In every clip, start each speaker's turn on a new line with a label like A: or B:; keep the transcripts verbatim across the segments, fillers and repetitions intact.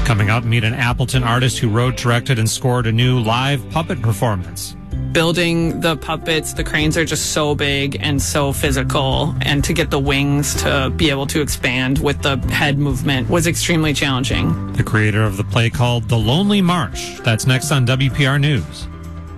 A: Coming up, meet an Appleton artist who wrote, directed, and scored a new live puppet performance.
B: Building the puppets, the cranes are just so big and so physical, and to get the wings to be able to expand with the head movement was extremely challenging.
A: The creator of the play called The Lonely Marsh. That's next on W P R News.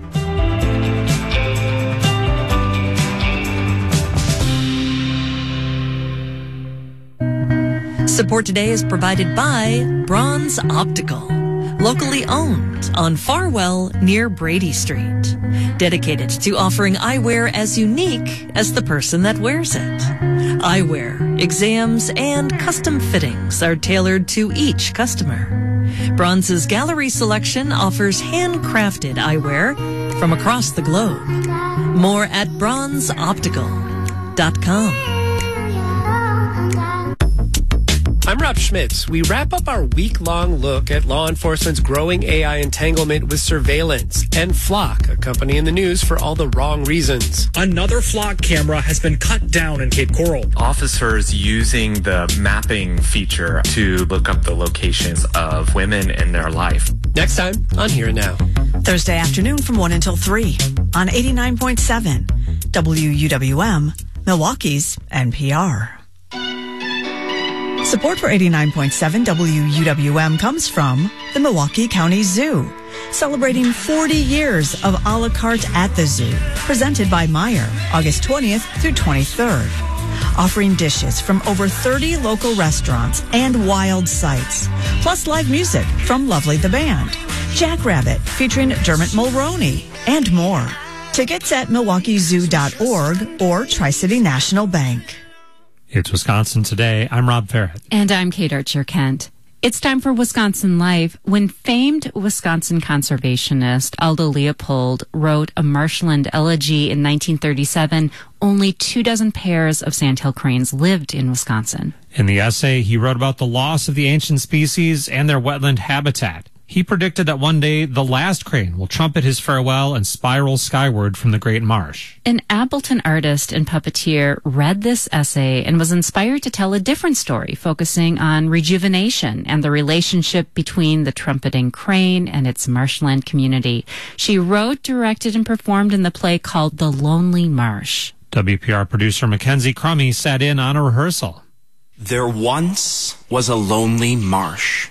C: Support today is provided by Bronze Optical, locally owned on Farwell near Brady Street. Dedicated to offering eyewear as unique as the person that wears it. Eyewear, exams, and custom fittings are tailored to each customer. Bronze's gallery selection offers handcrafted eyewear from across the globe. More at bronze optical dot com.
D: I'm Rob Schmitz. We wrap up our week-long look at law enforcement's growing A I entanglement with surveillance and Flock, a company in the news for all the wrong reasons.
E: Another Flock camera has been cut down in Cape Coral.
F: Officers using the mapping feature to look up the locations of women in their life.
D: Next time on Here and Now.
G: Thursday afternoon from one until three on eighty-nine point seven W U W M, Milwaukee's N P R. Support for eighty-nine point seven W U W M comes from the Milwaukee County Zoo, celebrating forty years of a la carte at the zoo, presented by Meijer, August twentieth through twenty-third. Offering dishes from over thirty local restaurants and wild sights, plus live music from Lovely the Band, Jackrabbit featuring Dermot Mulroney, and more. Tickets at milwaukee zoo dot org or Tri-City National Bank.
A: It's Wisconsin Today. I'm Rob Farrett.
H: And I'm Kate Archer-Kent. It's time for Wisconsin Live. When famed Wisconsin conservationist Aldo Leopold wrote a marshland elegy in nineteen thirty-seven, only two dozen pairs of sandhill cranes lived in Wisconsin.
A: In the essay, he wrote about the loss of the ancient species and their wetland habitat. He predicted that one day the last crane will trumpet his farewell and spiral skyward from the Great Marsh.
H: An Appleton artist and puppeteer read this essay and was inspired to tell a different story, focusing on rejuvenation and the relationship between the trumpeting crane and its marshland community. She wrote, directed, and performed in the play called The Lonely Marsh.
A: W P R producer Mackenzie Crummy sat in on a rehearsal.
I: There once was a lonely marsh.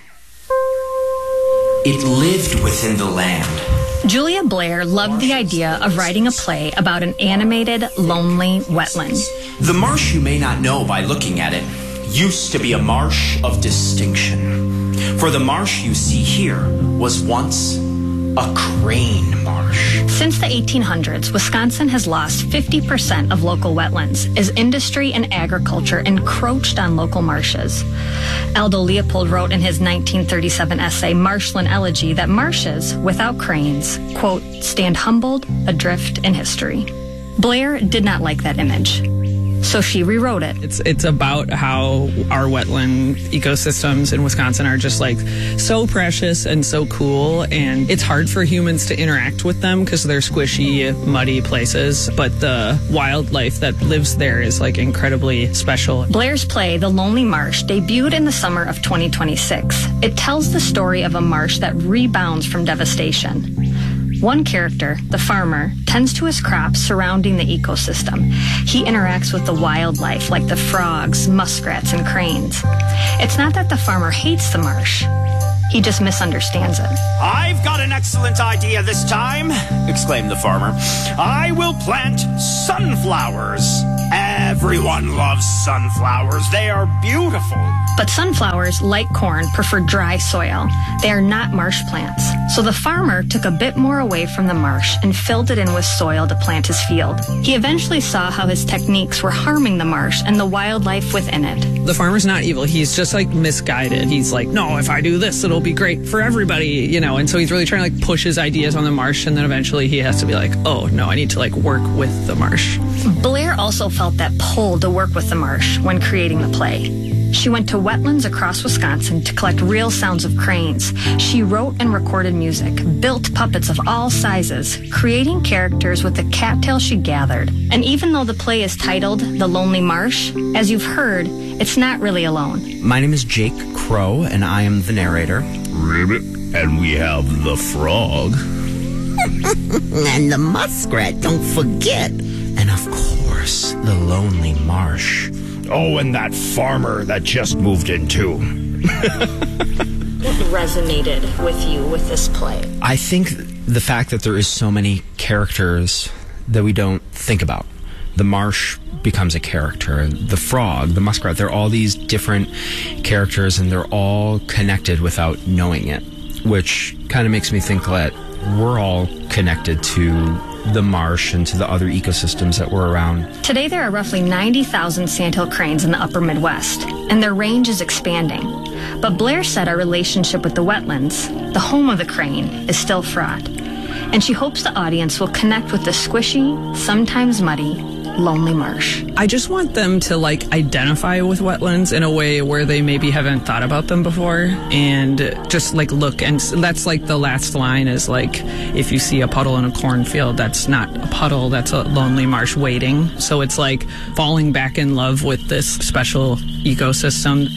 I: It lived within the land.
J: Julia Blair loved the idea of writing a play about an animated, lonely wetland.
I: The marsh you may not know by looking at it used to be a marsh of distinction. For the marsh you see here was once a crane marsh.
J: Since the eighteen hundreds, Wisconsin has lost fifty percent of local wetlands as industry and agriculture encroached on local marshes. Aldo Leopold wrote in his nineteen thirty-seven essay, Marshland Elegy, that marshes, without cranes, quote, stand humbled, adrift in history. Blair did not like that image, so she rewrote it.
B: It's it's about how our wetland ecosystems in Wisconsin are just like so precious and so cool, and it's hard for humans to interact with them because they're squishy, muddy places, but the wildlife that lives there is like incredibly special.
J: Blair's play, The Lonely Marsh, debuted in the summer of twenty twenty-six. It tells the story of a marsh that rebounds from devastation. One character, the farmer, tends to his crops surrounding the ecosystem. He interacts with the wildlife like the frogs, muskrats, and cranes. It's not that the farmer hates the marsh. He just misunderstands it.
I: I've got an excellent idea this time, exclaimed the farmer. I will plant sunflowers. Everyone loves sunflowers. They are beautiful.
J: But sunflowers, like corn, prefer dry soil. They are not marsh plants. So the farmer took a bit more away from the marsh and filled it in with soil to plant his field. He eventually saw how his techniques were harming the marsh and the wildlife within it.
B: The farmer's not evil. He's just like misguided. He's like, no, if I do this, it'll be great for everybody, you know, and so he's really trying to like push his ideas on the marsh, and then eventually he has to be like, oh no, I need to like work with the marsh.
J: Blair also felt that pull to work with the marsh when creating the play. She went to wetlands across Wisconsin to collect real sounds of cranes. She wrote and recorded music, built puppets of all sizes, creating characters with the cattails she gathered. And even though the play is titled The Lonely Marsh, as you've heard, it's not really alone.
K: My name is Jake Crow, and I am the narrator. Ribbit, and we have the frog.
L: And the muskrat, don't forget.
I: And of course, the lonely marsh.
K: Oh, and that farmer that just moved in too.
J: What resonated with you with this play?
I: I think the fact that there is so many characters that we don't think about. The marsh becomes a character. The frog, the muskrat, they're all these different characters, and they're all connected without knowing it, which kind of makes me think that we're all connected to the marsh and to the other ecosystems that were around.
J: Today there are roughly ninety thousand sandhill cranes in the upper Midwest, and their range is expanding. But Blair said our relationship with the wetlands, the home of the crane, is still fraught. And she hopes the audience will connect with the squishy, sometimes muddy, lonely marsh.
B: I just want them to like identify with wetlands in a way where they maybe haven't thought about them before, and just like look, and that's like the last line is like, if you see a puddle in a cornfield, that's not a puddle, that's a lonely marsh waiting. So it's like falling back in love with this special ecosystem.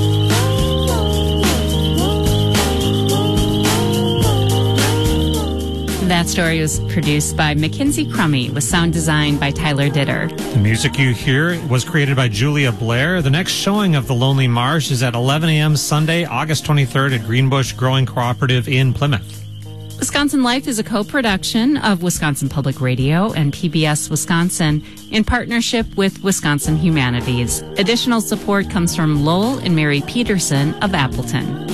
H: That story was produced by Mackenzie Crummy with sound design by Tyler Ditter.
A: The music you hear was created by Julia Blair. The next showing of The Lonely Marsh is at eleven a.m. Sunday, August twenty-third at Greenbush Growing Cooperative in Plymouth.
H: Wisconsin Life is a co-production of Wisconsin Public Radio and P B S Wisconsin in partnership with Wisconsin Humanities. Additional support comes from Lowell and Mary Peterson of Appleton.